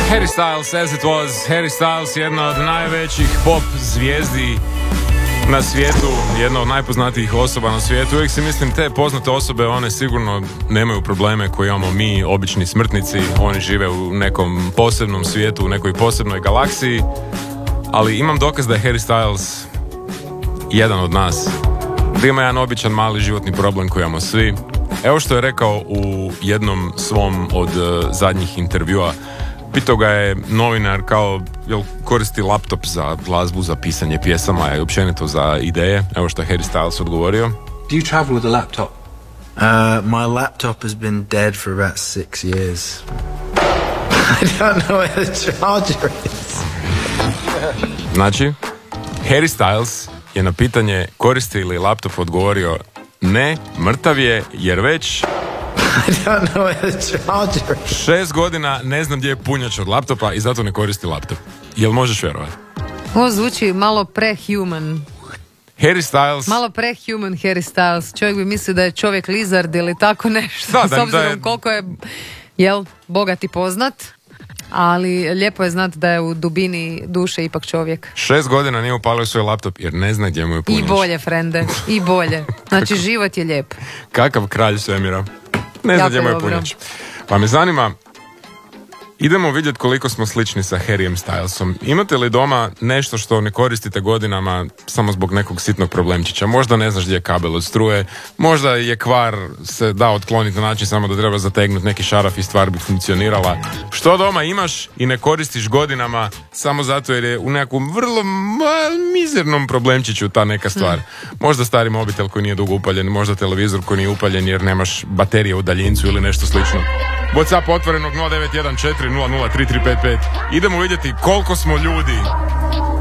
Harry Styles, As It Was. Harry Styles, jedna od najvećih pop zvijezdi na svijetu, jedna od najpoznatijih osoba na svijetu. Uvijek si mislim, te poznate osobe, one sigurno nemaju probleme koje imamo mi, obični smrtnici. Oni žive u nekom posebnom svijetu, u nekoj posebnoj galaksiji. Ali imam dokaz da je Harry Styles jedan od nas, da ima jedan običan mali životni problem koji imamo svi. Evo što je rekao u jednom svom od zadnjih intervjua. Pitao ga je novinar kao jel koristi laptop za glazbu, za pisanje pjesama i općenito za ideje. Evo što je Harry Styles odgovorio. Do you travel with a laptop? My laptop has been dead for about 6 years. I don't know where the charger is. Znači, Harry Styles je na pitanje koristi li laptop odgovorio ne, mrtav je jer već I don't know where the charger is. 6 godina ne znam gdje je punjač od laptopa i zato ne koristi laptop. Jel možeš vjerovati? Ovo zvuči malo prehuman. Harry Styles... Malo prehuman Harry Styles. Čovjek bi mislio da je čovjek lizard ili tako nešto. Da, s obzirom koliko je bogat i poznat. Ali lijepo je znati da je u dubini duše ipak čovjek. 6 godina nije upalio svoj laptop jer ne zna gdje mu je punjač. I bolje, frende. I bolje. Znači, život je lijep. Kakav kralj svemira. Ne zna gdje mu je punjač. Pa me zanima, idemo vidjeti koliko smo slični sa Harryjem Stylesom. Imate li doma nešto što ne koristite godinama samo zbog nekog sitnog problemčića? Možda ne znaš gdje je kabel od struje, možda je kvar se da otkloniti na način samo da treba zategnuti neki šaraf i stvar bi funkcionirala. Što doma imaš i ne koristiš godinama samo zato jer je u nekakvom vrlo mizernom problemčiću ta neka stvar. Možda stari mobitel koji nije dugo upaljen, možda televizor koji nije upaljen jer nemaš baterije u daljincu ili nešto slično. WhatsApp otvorenog 0914 003355. Idemo vidjeti koliko smo ljudi